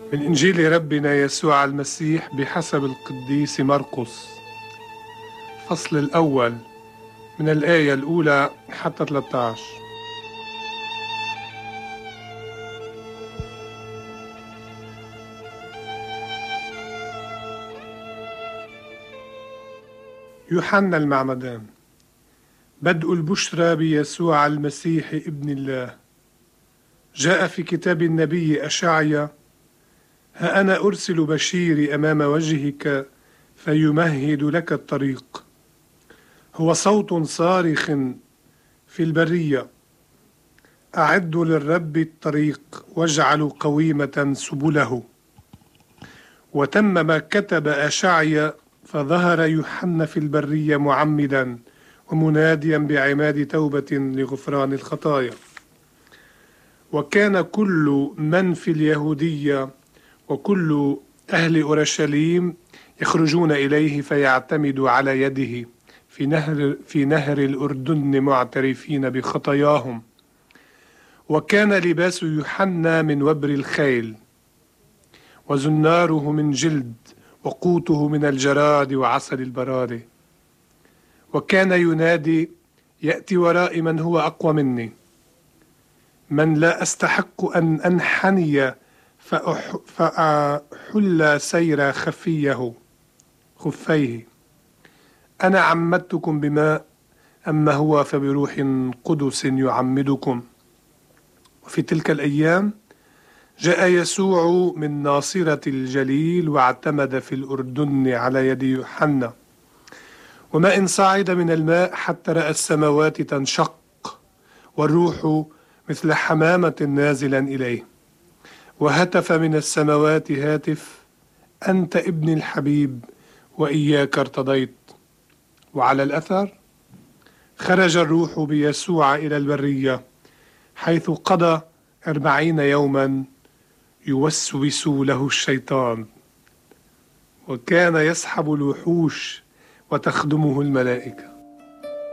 من إنجيل ربنا يسوع المسيح بحسب القديس مرقس. الفصل الأول من الآية الأولى حتى 13. يوحنا المعمدان. بدء البشرى بيسوع المسيح ابن الله. جاء في كتاب النبي أشعيا: ها أنا أرسل بشيري أمام وجهك فيمهد لك الطريق. هو صوت صارخ في البرية: أعدوا للرب الطريق واجعلوا قويمة سبله. وتم ما كتب أشعيا، فظهر يوحنا في البرية معمدا ومناديا بعماد توبة لغفران الخطايا. وكان كل من في اليهودية وكل أهل أورشليم يخرجون إليه فيعتمدوا على يده في نهر الأردن معترفين بخطاياهم. وكان لباس يوحنا من وبر الخيل، وزناره من جلد، وقوته من الجراد وعسل البراري. وكان ينادي: يأتي ورائي من هو أقوى مني، من لا أستحق أن أنحني فأحل سير خفيه. أنا عمدتكم بماء، أما هو فبروح قدس يعمدكم. وفي تلك الأيام جاء يسوع من ناصرة الجليل واعتمد في الأردن على يد يوحنا. وماء صعد من الماء حتى رأى السماوات تنشق والروح مثل حمامة نازلا إليه، وهتف من السماوات هاتف: أنت ابن الحبيب وإياك ارتضيت. وعلى الأثر خرج الروح بيسوع إلى البرية، حيث قضى 40 يوما يوسوس له الشيطان، وكان يسحب الوحوش وتخدمه الملائكة.